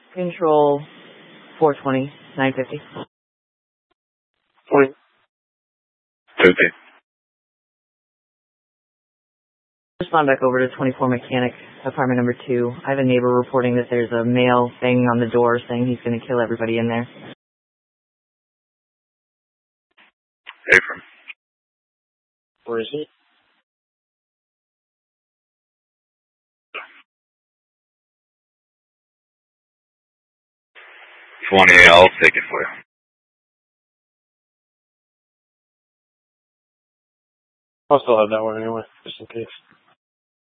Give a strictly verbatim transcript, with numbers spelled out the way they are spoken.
Control four twenty, nine fifty. Point. fifty. Respond back over to twenty-four Mechanic, apartment number two. I have a neighbor reporting that there's a male banging on the door saying he's going to kill everybody in there. Abram. Where is he? twenty, I'll take it for you. I'll still have that one anyway, just in case.